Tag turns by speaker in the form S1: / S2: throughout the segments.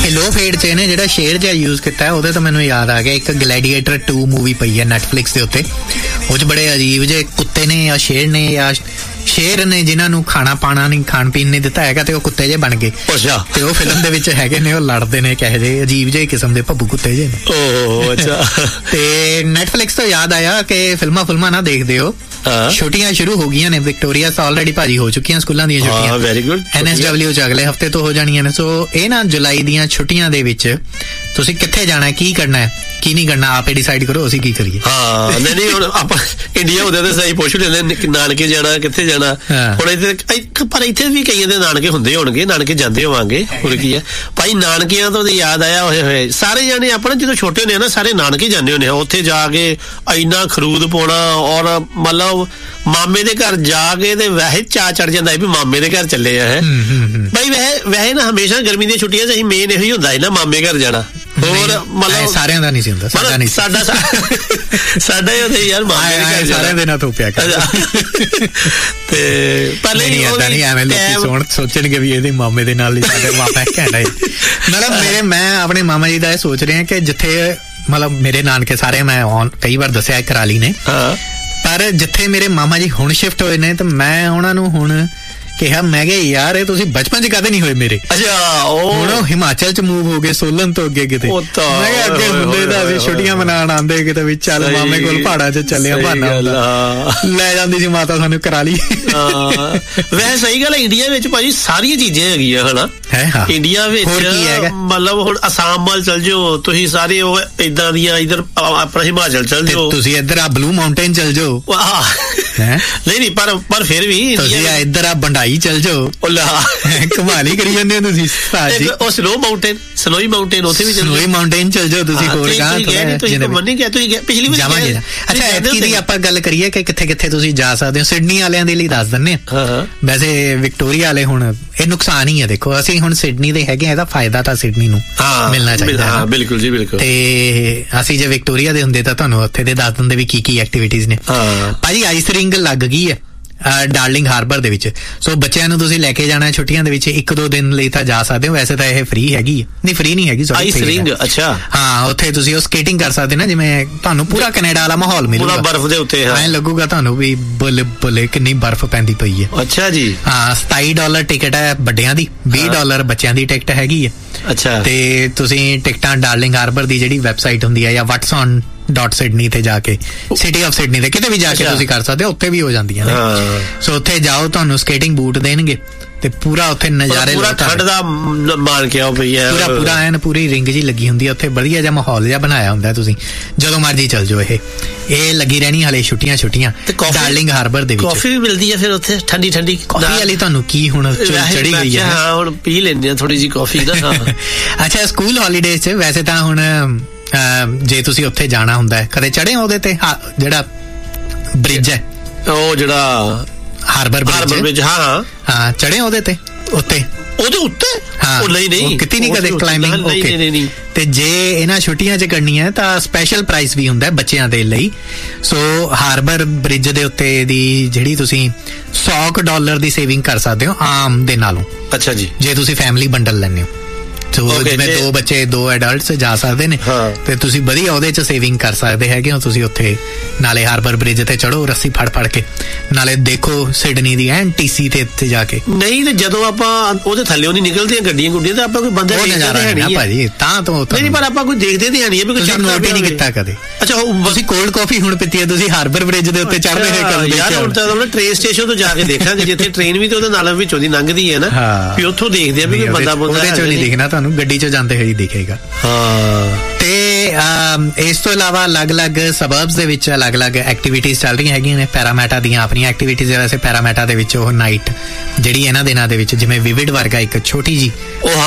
S1: ਹਿਲੋ fade 'ਚ ਇਹਨੇ ਜਿਹੜਾ ਸ਼ੇਰ ਜਿਹਾ ਯੂਜ਼ ਕੀਤਾ ਉਹਦੇ ਤੋਂ ਮੈਨੂੰ ਯਾਦ ਆ ਗਿਆ, ਇੱਕ ਗਲੈਡੀਏਟਰ 2 ਮੂਵੀ ਪਈ ਹੈ ਨੈਟਫਲਿਕਸ ਦੇ ਉੱਤੇ। ਉਹ 'ਚ ਬੜੇ ਅਜੀਬ ਜਿਹੇ ਕੁੱਤੇ ਨੇ ਜਾਂ ਸ਼ੇਰ ਨੇ ਜਾਂ ਸ਼ੇਰ ਨੇ ਜਿਨ੍ਹਾਂ ਨੂੰ ਖਾਣਾ ਖਾਣ ਪੀਣ ਨਹੀਂ ਦਿੱਤਾ ਹੈਗਾ, ਤੇ ਉਹ ਕੁੱਤੇ ਜਿਹੇ ਬਣ ਗਏ। ਤੇ ਉਹ ਫਿਲਮ ਦੇ ਵਿੱਚ ਹੈਗੇ ਨੇ, ਉਹ ਲੜਦੇ ਨੇ ਕਹੇ ਜਿਹੇ ਅਜੀਬ ਜਿਹੇ ਕਿਸਮ ਦੇ ਭੱਬੂ ਕੁੱਤੇ ਜਿਹੇ ਨੇ। ਅੱਛਾ। ਤੇ ਨੈਟਫਲਿਕਸ ਤੋਂ ਯਾਦ ਆਇਆ ਕਿ ਫਿਲਮਾਂ ਨਾ ਦੇਖਦੇ ਹੋ, ਛੁੱਟੀਆਂ ਸ਼ੁਰੂ ਹੋ ਗਈਆਂ ਨੇ। ਵਿਕਟੋਰੀਆ ਤਾਂ ਆਲਰੇਡੀ ਭਾਜੀ ਹੋ ਚੁੱਕੀਆਂ ਸਕੂਲਾਂ ਦੀਆਂ ਛੁੱਟੀਆਂ। Very good. NSW 'ਚ ਅਗਲੇ ਹਫ਼ਤੇ ਤੋਂ ਹੋ ਜਾਣੀਆਂ ਨੇ। ਸੋ ਇਹ ਨਾ ਜੁਲਾਈ ਦੀਆਂ ਛੁੱਟੀਆਂ ਦੇ ਵਿੱਚ ਤੁਸੀਂ ਕਿੱਥੇ ਜਾਣਾ, ਕੀ ਕਰਨਾ ਹੈ, ਕੀ ਨਹੀਂ ਕਰਨਾ, ਆਪੇ ਡਿਸਾਈਡ ਕਰੋ, ਅਸੀਂ ਕੀ ਕਰੀਏ। ਹਾਂ
S2: ਨਹੀਂ ਹੁਣ ਆਪਾਂ ਇੰਡੀਆ ਉਹਦੇ ਤੇ ਸਹੀ ਪੁੱਛ ਲੈਂਦੇ ਨਾਨਕੇ ਜਾਣਾ, ਕਿੱਥੇ ਜਾਣਾ। ਹੁਣ ਇੱਥੇ ਪਰ ਇੱਥੇ ਵੀ ਕਈਆਂ ਦੇ ਨਾਨਕੇ ਹੁੰਦੇ ਹੋਣਗੇ, ਨਾਨਕੇ ਜਾਂਦੇ ਹੋਵਾਂਗੇ, ਹੋਰ ਕੀ ਹੈ ਭਾਈ। ਨਾਨਕਿਆਂ ਤੋਂ ਯਾਦ ਆਇਆ ਹੋਏ ਸਾਰੇ ਜਾਣੇ ਆਪਣੇ ਜਦੋਂ ਛੋਟੇ ਹੁੰਦੇ ਆ ਨਾ, ਸਾਰੇ ਨਾਨਕੇ ਜਾਂਦੇ ਹੁੰਦੇ ਆ। ਉੱਥੇ ਜਾ ਕੇ ਇੰਨਾ ਖਰੂਦ ਪਾਉਣਾ, ਔਰ ਮਤਲਬ ਮਾਮੇ ਦੇ ਘਰ ਜਾ ਕੇ ਤੇ ਵੈਸੇ ਚਾਅ ਚੜ ਜਾਂਦਾ ਵੀ ਮਾਮੇ ਦੇ ਘਰ ਚੱਲੇ ਆ। ਭਾਈ ਵੈਸੇ ਨਾ ਹਮੇਸ਼ਾ ਗਰਮੀ ਦੀਆਂ ਛੁੱਟੀਆਂ 'ਚ ਅਸੀਂ ਮੇਨ ਇਹੀ ਹੁੰਦਾ ਸੀ ਨਾ, ਮਾਮੇ ਘਰ ਜਾਣਾ। ਹੋਰ ਮਤਲਬ ਸਾਰਿਆਂ ਦਾ ਨਹੀਂ ਸੀ ਹੁੰਦਾ, ਸਾਡਾ ਹੀ ਉੱਥੇ ਯਾਰ ਮਾਮੇ ਦੇ ਘਰ ਸਾਰਿਆਂ ਦੇ ਨਾਲ ਧੋਪਿਆ ਕਰ। ਤੇ ਪਹਿਲੇ ਨਹੀਂ ਐਵੇਂ ਲੋਕੀ ਸੋਚਣਗੇ ਵੀ ਇਹਦੇ ਮਾਮੇ ਦੇ ਨਾਲ ਹੀ ਸਾਡੇ ਮਾਪਾ ਘੈਂਟਾ। ਮਤਲਬ ਮੈਂ ਆਪਣੇ ਮਾਮਾ ਜੀ ਦਾ ਇਹ ਸੋਚ ਰਿਹਾ ਕਿ ਜਿੱਥੇ ਮਤਲਬ ਮੇਰੇ ਨਾਨਕੇ ਸਾਰੇ ਮੈਂ ਕਈ ਵਾਰ ਦੱਸਿਆ ਕਰਾਲੀ ਨੇ, ਪਰ ਜਿੱਥੇ ਮੇਰੇ ਮਾਮਾ ਜੀ ਹੁਣ ਸ਼ਿਫਟ ਹੋਏ ਨੇ, ਤੇ ਮੈਂ ਉਹਨਾਂ ਨੂੰ ਹੁਣ ਕਿਹਾ, ਮੈਂ ਕਿਹਾ ਯਾਰ ਇਹ ਤੁਸੀਂ ਬਚਪਨ 'ਚ ਕਦੇ ਨਹੀਂ ਹੋਏ ਮੇਰੇ। ਅੱਛਾ। ਹੁਣ ਉਹ ਹਿਮਾਚਲ 'ਚ ਮੂਵ ਹੋ ਗਏ, ਸੋਲਨ ਤੋਂ ਅੱਗੇ ਕਿਤੇ। ਮੈਂ ਕਿਹਾ ਅੱਗੇ ਹੁੰਦੇ ਤਾਂ ਅਸੀਂ ਛੁੱਟੀਆਂ ਮਨਾਉਣ ਆਉਂਦੇ ਕਿਤੇ ਵੀ, ਚੱਲ ਮਾਮੇ ਕੋਲ ਪਹਾੜਾਂ 'ਚ ਚੱਲਿਆ, ਬਹਾਨਾ ਲੈ ਜਾਂਦੀ ਸੀ ਮਾਤਾ ਸਾਨੂੰ ਕਰਾਲੀ। ਵੈਸੇ ਸਹੀ ਗੱਲ ਹੈ, ਇੰਡੀਆ ਵਿੱਚ ਭਾਜੀ ਸਾਰੀਆਂ ਚੀਜ਼ਾਂ ਹੈਗੀਆਂ ਹਨਾ। ਇੰਡੀਆ ਵਿੱਚ ਮਤਲਬ ਹੁਣ ਅਸਾਮ ਵੱਲ ਚੱਲ ਜਾਓ ਤੁਸੀਂ, ਸਾਰੇ ਉਹ ਏਦਾਂ ਦੀਆਂ, ਇੱਧਰ ਆਪਣਾ ਹਿਮਾਚਲ ਚੱਲ ਜਾਓ, ਤੁਸੀਂ ਇੱਧਰ ਆ ਬਲੂ ਮਾਊਂਟੇਨ ਚੱਲ ਜਾਓ। ਨਹੀਂ ਪਰ ਫਿਰ ਵੀ ਤੁਸੀਂ ਇੱਧਰ ਆ ਬੰਡਾਈ ਚੱਲ ਜਾਓ, ਕਮਾਲੀ ਕਰੀ ਜਾਂਦੇ ਹੋ ਤੁਸੀਂ। ਉਹ ਸਨੋਈ ਮਾਊਂਟੇਨ ਉੱਥੇ ਵੀ ਸਨੋਈ ਮਾਊਂਟੇਨ ਚੱਲ ਜਾਓ ਤੁਸੀਂ। ਹੋਰ ਪਿਛਲੀ ਵਾਰ ਅੱਛਾ ਐਤਕੀ ਦੀ ਆਪਾਂ ਗੱਲ ਕਰੀਏ ਕਿ ਕਿੱਥੇ ਕਿੱਥੇ ਤੁਸੀਂ ਜਾ ਸਕਦੇ ਹੋ। ਸਿਡਨੀ ਵਾਲਿਆਂ ਦੇ ਲਈ ਦੱਸ ਦਿੰਦੇ ਆ। ਵੈਸੇ ਵਿਕਟੋਰੀਆ ਵਾਲੇ ਹੁਣ ਇਹ ਨੁਕਸਾਨ ਹੀ ਹੈ। ਦੇਖੋ ਅਸੀਂ ਹੁਣ ਸਿਡਨੀ ਦੇ ਹੈਗੇ, ਇਹਦਾ ਫਾਇਦਾ ਤਾਂ ਸਿਡਨੀ ਨੂੰ ਮਿਲਣਾ ਚਾਹੀਦਾ। ਬਿਲਕੁਲ ਜੀ ਬਿਲਕੁਲ। ਤੇ ਅਸੀਂ ਜੇ ਵਿਕਟੋਰੀਆ ਦੇ ਹੁੰਦੇ ਤਾਂ ਤੁਹਾਨੂੰ ਉੱਥੇ ਦੇ ਦੱਸ ਦਿੰਦੇ ਵੀ ਕੀ ਐਕਟੀਵਿਟੀਜ਼ ਨੇ। ਭਾਜੀ ਆਈਸ ਰਿੰਗ ਲੱਗ ਗਈ ਹੈ ਡਾਰਲਿੰਗ ਹਾਰਬਰ ਦੇ ਵਿੱਚ। ਸੋ ਬੱਚਿਆਂ ਨੂੰ ਤੁਸੀਂ ਲੈ ਕੇ ਜਾਣਾ ਛੁੱਟੀਆਂ ਦੇ ਵਿੱਚ, 1-2 ਦਿਨ ਲਈ ਤਾਂ ਜਾ ਸਕਦੇ ਹੋ। ਵੈਸੇ ਤਾਂ ਇਹ ਫ੍ਰੀ ਹੈਗੀ ਹੈ, ਨਹੀਂ ਫ੍ਰੀ ਨਹੀਂ ਹੈਗੀ, ਆਈਸ ਰਿੰਗ। ਅੱਛਾ। ਹਾਂ, ਉੱਥੇ ਤੁਸੀਂ ਉਹ ਸਕੇਟਿੰਗ ਕਰ ਸਕਦੇ ਨਾ, ਜਿਵੇਂ ਤੁਹਾਨੂੰ ਪੂਰਾ ਕੈਨੇਡਾ ਵਾਲਾ ਮਾਹੌਲ ਮਿਲੂਗਾ, ਬਰਫ਼ ਦੇ ਉੱਤੇ ਐਂ ਲੱਗੂਗਾ ਤੁਹਾਨੂੰ ਵੀ ਬੱਲੇ ਕਿੰਨੀ ਬਰਫ਼ ਪੈਂਦੀ ਪਈ ਹੈ। ਅੱਛਾ ਜੀ। ਹਾਂ, $27 ਟਿਕਟ ਹੈ ਵੱਡਿਆਂ ਦੀ, $20 ਬੱਚਿਆਂ ਦੀ ਟਿਕਟ ਹੈਗੀ ਹੈ। ਅੱਛਾ। ਤੇ ਤੁਸੀਂ ਟਿਕਟਾਂ ਡਾਰਲਿੰਗ ਹਾਰਬਰ ਦੀ ਜਿਹੜੀ ਵੈਬਸਾਈਟ ਹੁੰਦੀ ਹੈ ਜਾਂ whatson.sydney ਤੇ ਜਾ ਕੇ, ਸਿਟੀ ਆਫ ਸਿਡਨੀ ਤੇ ਕਿਤੇ ਵੀ ਜਾ ਕੇ ਤੁਸੀਂ ਕਰ ਸਕਦੇ ਹੋ, ਉੱਥੇ ਵੀ ਹੋ ਜਾਂਦੀਆਂ ਨੇ। ਸੋ ਉੱਥੇ ਜਾਓ, ਤੁਹਾਨੂੰ ਸਕੇਟਿੰਗ ਬੂਟ ਦੇਣਗੇ ਤੇ ਪੂਰਾ ਉੱਥੇ ਨਜ਼ਾਰੇ ਪੂਰਾ ਠੰਡ ਦਾ ਮਾਣ ਕੇ ਆਓ ਪਈ ਹੈ। ਪੂਰਾ ਐਨ ਪੂਰੀ ਰਿੰਗ ਜੀ ਲੱਗੀ ਹੁੰਦੀ ਹੈ ਉੱਥੇ, ਵਧੀਆ ਜਿਹਾ ਮਾਹੌਲ ਜਿਹਾ ਬਣਾਇਆ ਹੁੰਦਾ। ਤੁਸੀਂ ਜਦੋਂ ਮਰਜੀ ਚੱਲ ਜਾਓ, ਇਹ ਲੱਗੀ ਰਹਿਣੀ ਹਾਲੇ ਛੁੱਟੀਆਂ ਡਾਰਲਿੰਗ ਹਾਰਬਰ ਦੇ ਵਿੱਚ। ਕਾਫੀ ਵੀ ਮਿਲਦੀ ਹੈ ਫਿਰ ਉੱਥੇ, ਠੰਡੀ ਕਾਫੀ ਵਾਲੀ। ਤੁਹਾਨੂੰ ਕੀ ਹੁਣ ਚੜੀ ਗਈ ਹੈ? ਹਾਂ, ਹੁਣ ਪੀ ਲੈਂਦੇ ਆ ਥੋੜੀ ਜਿਹੀ ਕਾਫੀ ਨਾ। ਅੱਛਾ, ਸਕੂਲ ਹਾਲੀਡੇਜ਼ 'ਚ ਵੈਸੇ ਤਾਂ ਹੁਣ ਜੇ ਤੁਸੀਂ ਉੱਥੇ ਜਾਣਾ ਹੁੰਦਾ ਹੈ, ਕਦੇ ਚੜੇ ਉਹਦੇ ਤੇ ਜਿਹੜਾ ਬ੍ਰਿਜ ਹੈ, ਉਹ ਜਿਹੜਾ ਹਾਰਬਰ ਬ੍ਰਿਜ। ਹਾਂ ਚੜੇ ਉਹਦੇ ਤੇ, ਉਹਦੇ ਉੱਤੇ? ਹਾਂ, ਨਹੀਂ ਕੀਤੀ ਨਹੀਂ ਕਦੇ ਕਲਾਈਮਿੰਗ? ਓਕੇ। ਤੇ ਜੇ ਇਹਨਾਂ ਛੁੱਟੀਆਂ 'ਚ ਕਰਨੀ ਹੈ ਤਾਂ ਸਪੈਸ਼ਲ ਪ੍ਰਾਈਸ ਵੀ ਹੁੰਦਾ ਬੱਚਿਆਂ ਦੇ ਲਈ। ਸੋ ਹਾਰਬਰ ਬ੍ਰਿਜ ਦੇ ਉੱਤੇ ਦੀ ਜਿਹੜੀ ਤੁਸੀਂ $100 ਦੀ ਸੇਵਿੰਗ ਕਰ ਸਕਦੇ ਹੋ ਆਮ ਦੇ ਨਾਲੋਂ। ਅੱਛਾ ਜੀ। ਜੇ ਤੁਸੀਂ ਫੈਮਿਲੀ ਬੰਡਲ ਲੈਂਦੇ ਹੋ, ਜਿਵੇਂ 2 ਬੱਚੇ 2 ਐਡਲਟਸ ਜਾ ਸਕਦੇ ਨੇ, ਤੇ ਤੁਸੀਂ ਵਧੀਆ ਉਹਦੇ 'ਚ ਸੇਵਿੰਗ ਕਰ ਸਕਦੇ ਹੈਗੇ ਹੋ। ਤੁਸੀਂ ਉੱਥੇ ਨਾਲੇ ਹਾਰਬਰ ਬ੍ਰਿਜ ਤੇ ਚੜੋ ਰੱਸੀ ਫੜ ਕੇ, ਨਾਲੇ ਦੇਖੋ ਸਿਡਨੀ ਦੀ ਐਨ TC ਤੇ ਇੱਥੇ ਜਾ ਕੇ। ਨਹੀਂ ਤੇ ਜਦੋਂ ਆਪਾਂ ਉਹਦੇ ਥੱਲੇ ਨਹੀਂ ਨਿਕਲਦੇ ਗੱਡੀਆਂ ਤਾਂ ਆਪਾਂ ਕੋਈ ਬੰਦੇ ਭਾਜੀ ਤਾਂ ਨਹੀਂ, ਪਰ ਆਪਾਂ ਕੋਈ ਦੇਖਦੇ ਤੇ ਨਹੀਂ, ਤੁਸੀਂ ਨੋਟ ਹੀ ਨਹੀਂ ਕੀਤਾ ਕਦੇ। ਅੱਛਾ, ਤੁਸੀਂ ਕੋਲਡ ਕਾਫੀ ਹੁਣ ਪੀਤੀ ਹੈ, ਤੁਸੀਂ ਹਾਰਬਰ ਬ੍ਰਿਜ ਦੇ ਉੱਤੇ ਚੜ੍ਹਦੇ ਹੋਏ ਕਦੇ? ਯਾਰ ਹੁਣ ਤਾਂ ਟ੍ਰੇਨ ਸਟੇਸ਼ਨ ਤੋਂ ਜਾ ਕੇ ਦੇਖਾਂਗੇ, ਜਿੱਥੇ ਟ੍ਰੇਨ ਵੀ ਤੇ ਉਹਦੇ ਨਾਲ ਵਿੱਚੋਂ ਦੀ ਲੰਘਦੀ ਹੈ ਨਾ, ਵੀ ਉੱਥੋਂ ਦੇਖਦੇ ਆ ਵੀ ਕੋਈ ਬੰਦਾ ਉਹਦੇ ਚੋਂ ਨਹੀਂ ਦਿਖਣਾ, ਤੁਹਾਨੂੰ ਗੱਡੀ 'ਚ ਜਾਂਦੇ ਹੋਏ ਦਿਖੇਗਾ। ਤੇ ਇਸ ਤੋਂ ਇਲਾਵਾ ਅਲੱਗ-ਅਲੱਗ ਸਬਰਬਸ ਦੇ ਵਿੱਚ ਅਲੱਗ-ਅਲੱਗ ਐਕਟੀਵਿਟੀਜ਼ ਚੱਲ ਰਹੀਆਂ ਹੈਗੀਆਂ ਨੇ। ਪੈਰਾਮੈਟਾ ਦੀਆਂ ਆਪਣੀਆਂ ਐਕਟੀਵਿਟੀਜ਼। ਵੈਸੇ ਪੈਰਾਮੈਟਾ ਦੇ ਵਿੱਚ ਉਹ ਨਾਈਟ ਜਿਹੜੀ ਇਹਨਾਂ ਦਿਨਾਂ ਦੇ ਵਿੱਚ, ਜਿਵੇਂ ਵਿਵਿਡ ਵਰਗਾ ਇੱਕ ਛੋਟੀ ਜੀ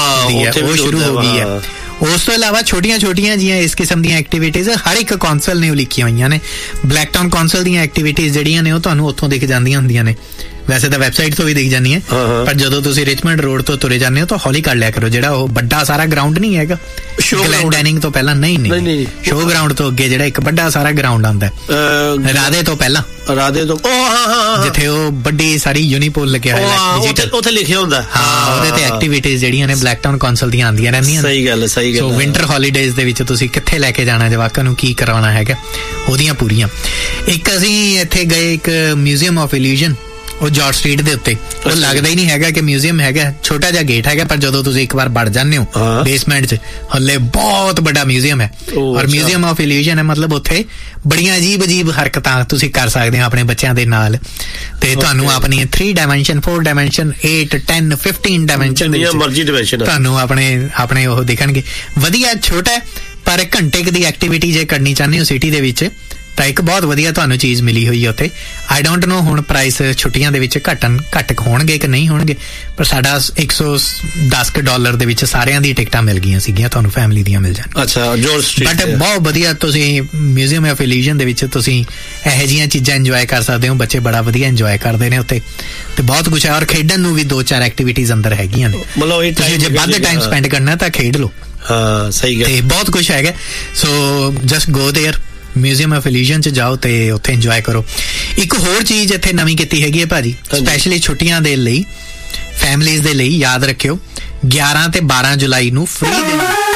S2: ਉਹ ਸ਼ੁਰੂ ਹੋ ਗਈ ਹੈ। ਉਸ ਤੋਂ ਇਲਾਵਾ ਛੋਟੀਆਂ ਜੀਆਂ ਇਸ ਕਿਸਮ ਦੀਆਂ ਐਕਟੀਵਿਟੀਜ਼ ਹਰ ਇੱਕ ਕੌਂਸਲ ਨੇ ਲਿਖੀਆਂ ਹੋਈਆਂ ਨੇ। ਬਲੈਕਟਾਊਨ ਕੌਂਸਲ ਦੀਆਂ ਐਕਟੀਵਿਟੀਜ਼ ਜਿਹੜੀਆਂ ਨੇ ਉਹ ਤੁਹਾਨੂੰ ਉੱਥੋਂ ਦਿਖ ਜਾਂਦੀਆਂ ਹੁੰਦੀਆਂ ਨੇ।
S1: ਵੈਸੇ ਤਾਂ ਵੈਬਸਾਈਟ ਤੋਂ ਵੀ ਦਿਖ ਜਾਂਦੀ ਹੈ, ਪਰ ਜਦੋਂ ਤੁਸੀਂ ਰਿਚਮੰਡ ਰੋਡ ਤੋਂ ਤੁਰੇ ਜਾਂਦੇ ਹੋ ਤਾਂ ਹੌਲੀ ਕਰ ਲਿਆ ਕਰੋ। ਜਿਹੜਾ ਉਹ ਵੱਡਾ ਸਾਰਾ ਗਰਾਊਂਡ ਨਹੀਂ ਹੈਗਾ ਗਲੈਂਡੈਨਿੰਗ ਤੋਂ ਪਹਿਲਾਂ, ਨਹੀਂ ਸ਼ੋਅ ਗਰਾਊਂਡ ਤੋਂ ਅੱਗੇ ਜਿਹੜਾ ਇੱਕ ਵੱਡਾ ਸਾਰਾ ਗਰਾਊਂਡ ਆਉਂਦਾ ਰਾਧੇ ਤੋਂ ਪਹਿਲਾਂ, ਰਾਧੇ ਤੋਂ ਜਿੱਥੇ ਉਹ ਵੱਡੀ ਸਾਰੀ ਯੂਨੀਪੋਲ ਲੱਗਿਆ ਹੋਇਆ,
S3: ਉੱਥੇ ਲਿਖਿਆ ਹੁੰਦਾ।
S1: ਹਾਂ, ਉਹਦੇ ਤੇ ਐਕਟੀਵਿਟੀਜ਼ ਜਿਹੜੀਆਂ ਨੇ ਬਲੈਕ ਟਾਊਨ ਕੌਂਸਲ ਦੀਆਂ ਆਉਂਦੀਆਂ ਰਹਿੰਦੀਆਂ।
S3: ਸਹੀ ਗੱਲ।
S1: ਸੋ ਵਿੰਟਰ ਹੌਲੀਡੇਜ਼ ਦੇ ਵਿੱਚ ਤੁਸੀਂ ਕਿੱਥੇ ਲੈ ਕੇ ਜਾਣਾ ਜਵਾਕਾਂ ਨੂੰ, ਕੀ ਕਰਾਉਣਾ ਹੈਗਾ, ਉਹਦੀਆਂ ਪੂਰੀਆਂ। ਇੱਕ ਅਸੀਂ ਇੱਥੇ ਗਏ ਇੱਕ ਮਿਊਜ਼ੀਅਮ ਆਫ ਇਲੂਜ਼ਨ, ਉਹ ਜਾਰਜ ਸਟਰੀਟ ਦੇ ਉੱਤੇ। ਉਹ ਲੱਗਦਾ ਹੀ ਨਹੀਂ ਹੈਗਾ ਕਿ ਮਿਊਜ਼ੀਅਮ ਹੈਗਾ, ਛੋਟਾ ਜਿਹਾ ਗੇਟ ਹੈਗਾ, ਪਰ ਜਦੋਂ ਤੁਸੀਂ ਇੱਕ ਵਾਰ ਵੜ ਜਾਂਦੇ ਹੋ ਬੇਸਮੈਂਟ 'ਚ, ਹੱਲੇ ਬਹੁਤ ਵੱਡਾ ਮਿਊਜ਼ੀਅਮ ਹੈ। ਔਰ ਮਿਊਜ਼ੀਅਮ ਆਫ ਇਲੂਜ਼ਨ ਹੈ, ਮਤਲਬ ਉੱਥੇ ਬੜੀਆਂ ਅਜੀਬ ਹਰਕਤਾਂ ਤੁਸੀਂ ਕਰ ਸਕਦੇ ਹੋ ਆਪਣੇ ਬੱਚਿਆਂ ਦੇ ਨਾਲ, ਤੇ ਤੁਹਾਨੂੰ ਆਪਣੀ 3 ਡਾਇਮੈਂਸ਼ਨ 4 ਡਾਇਮੈਂਸ਼ਨ 8 10 15 ਡਾਇਮੈਂਸ਼ਨ ਤੁਹਾਨੂੰ ਆਪਣੇ ਉਹ ਦਿਖਣਗੇ। ਵਧੀਆ ਛੋਟਾ, ਪਰ ਘੰਟੇ ਦੀ ਐਕਟੀਵਿਟੀ ਜੇ ਕਰਨੀ ਚਾਹੁੰਦੇ ਹੋ ਸਿਟੀ ਦੇ ਵਿੱਚ ਤਾਂ ਇੱਕ ਬਹੁਤ ਵਧੀਆ ਤੁਹਾਨੂੰ ਚੀਜ਼ ਮਿਲੀ ਹੋਈ ਹੈ ਉੱਥੇ। ਆਈ ਡੋਂਟ ਨੋ ਹੁਣ ਪ੍ਰਾਈਸ ਛੁੱਟੀਆਂ ਦੇ ਵਿੱਚ ਘੱਟ ਹੋਣਗੇ ਕਿ ਨਹੀਂ ਹੋਣਗੇ, ਪਰ ਸਾਡਾ $110 ਦੇ ਵਿੱਚ ਸਾਰਿਆਂ ਦੀ ਟਿਕਟਾਂ ਮਿਲ ਗਈਆਂ ਸੀਗੀਆਂ, ਤੁਹਾਨੂੰ ਫੈਮਿਲੀ ਦੀਆਂ ਮਿਲ ਜਾਣ।
S3: ਅੱਛਾ, ਜੋਰਜ ਸਟਰੀਟ
S1: ਬਟ ਬਹੁਤ ਵਧੀਆ ਤੁਸੀਂ ਮਿਊਜ਼ੀਅਮ ਆਫ ਇਲੂਜ਼ਨ ਦੇ ਵਿੱਚ ਤੁਸੀਂ ਇਹੋ ਜਿਹੀਆਂ ਚੀਜ਼ਾਂ ਇੰਜੋਏ ਕਰ ਸਕਦੇ ਹੋ। ਬੱਚੇ ਬੜਾ ਵਧੀਆ ਇੰਜੋਏ ਕਰਦੇ ਨੇ ਉੱਥੇ, ਤੇ ਬਹੁਤ ਕੁਛ ਹੈ। ਔਰ ਖੇਡਣ ਨੂੰ ਵੀ 2-4 ਐਕਟੀਵਿਟੀਜ਼ ਅੰਦਰ ਹੈਗੀਆਂ ਨੇ, ਤੁਸੀਂ ਜੇ ਵੱਧ ਟਾਈਮ ਸਪੈਂਡ ਕਰਨਾ ਤਾਂ ਖੇਡ ਲਓ।
S3: ਹਾਂ, ਸਹੀ ਗੱਲ।
S1: ਤੇ ਬਹੁਤ ਕੁਛ ਹੈਗਾ, ਸੋ just go there, museum of ਇਲੂਜ਼ਨ 'ਚ ਜਾਓ ਤੇ ਉੱਥੇ ਇੰਜੋਏ ਕਰੋ। ਇੱਕ ਹੋਰ ਚੀਜ਼ ਇੱਥੇ ਨਵੀਂ ਕੀਤੀ ਹੈਗੀ ਹੈ ਭਾਜੀ, ਸਪੈਸ਼ਲੀ ਛੁੱਟੀਆਂ ਦੇ ਲਈ, ਫੈਮਲੀਜ਼ ਦੇ ਲਈ, ਯਾਦ ਰੱਖਿਓ 11 ਤੇ 12 ਜੁਲਾਈ ਨੂੰ ਫ੍ਰੀ ਦੇ